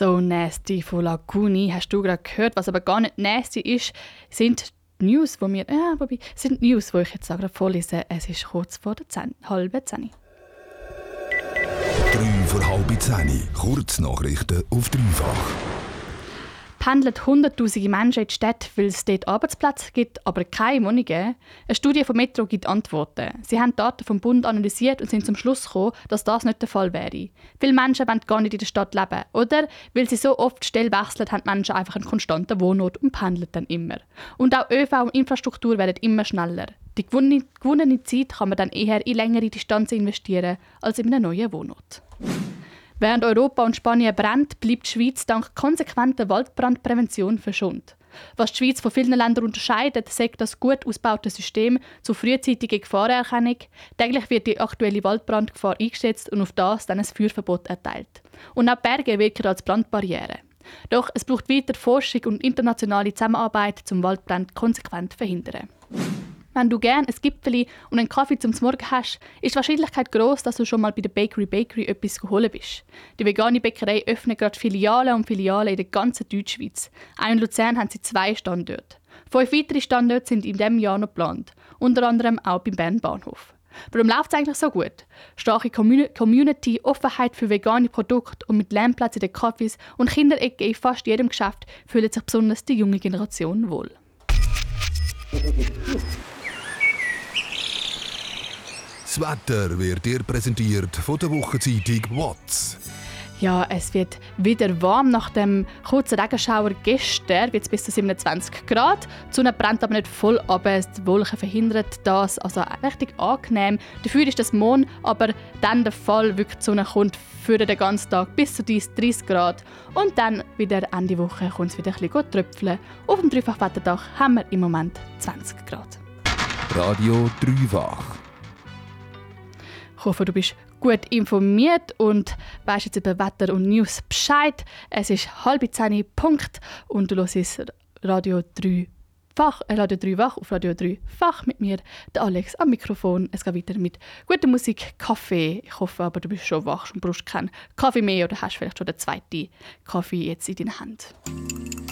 So Nasty von Laguni hast du gerade gehört. Was aber gar nicht nasty ist, sind die News, die ich jetzt gerade vorlese. Es ist kurz vor der 9:30. 3 vor halb 10. Kurznachrichten auf dreifach. Pendeln Hunderttausende Menschen in die Stadt, weil es dort Arbeitsplätze gibt, aber keine Wohnungen? Eine Studie von Metro gibt Antworten. Sie haben Daten vom Bund analysiert und sind zum Schluss gekommen, dass das nicht der Fall wäre. Viele Menschen wollen gar nicht in der Stadt leben. Oder weil sie so oft die Stelle wechseln, haben die Menschen einfach einen konstanten Wohnort und pendeln dann immer. Und auch ÖV und Infrastruktur werden immer schneller. Die gewonnene Zeit kann man dann eher in längere Distanzen investieren als in einen neuen Wohnort. Während Europa und Spanien brennt, bleibt die Schweiz dank konsequenter Waldbrandprävention verschont. Was die Schweiz von vielen Ländern unterscheidet, sagt das gut ausgebaute System zur frühzeitigen Gefahrenerkennung. Täglich wird die aktuelle Waldbrandgefahr eingeschätzt und auf das dann ein Feuerverbot erteilt. Und auch Berge wirken als Brandbarriere. Doch es braucht weiter Forschung und internationale Zusammenarbeit, um Waldbrände konsequent zu verhindern. Wenn du gerne ein Gipfeli und einen Kaffee zum Morgen hast, ist die Wahrscheinlichkeit gross, dass du schon mal bei der Bakery etwas geholt bist. Die vegane Bäckerei öffnet gerade Filialen in der ganzen Deutschschweiz. Auch in Luzern haben sie 2 Standorte. 5 weitere Standorte sind in diesem Jahr noch geplant. Unter anderem auch beim Bern Bahnhof. Warum läuft es eigentlich so gut? Starke Community, Offenheit für vegane Produkte und mit Lernplätzen in den Cafés und Kinderecken in fast jedem Geschäft fühlt sich besonders die junge Generation wohl. Das Wetter wird dir präsentiert von der Wochenzeitung WATZ. Ja, es wird wieder warm. Nach dem kurzen Regenschauer gestern wird es bis zu 27 Grad. Die Sonne brennt aber nicht voll ab. Die Wolken verhindern das. Also richtig angenehm. Dafür ist das morgen aber dann der Fall. Wirklich die Sonne kommt für den ganzen Tag bis zu 30 Grad. Und dann wieder Ende Woche kommt es wieder ein bisschen tröpfeln. Auf dem Dreifachwetterdach haben wir im Moment 20 Grad. Radio Dreifach. Ich hoffe, du bist gut informiert und weißt jetzt über Wetter und News Bescheid. Es ist 9:30 Punkt und du hörst Radio 3 Fach auf Radio 3 Fach mit mir, der Alex am Mikrofon. Es geht weiter mit guter Musik, Kaffee. Ich hoffe aber, du bist schon wach und brauchst keinen Kaffee mehr oder hast vielleicht schon den zweiten Kaffee jetzt in deiner Hand.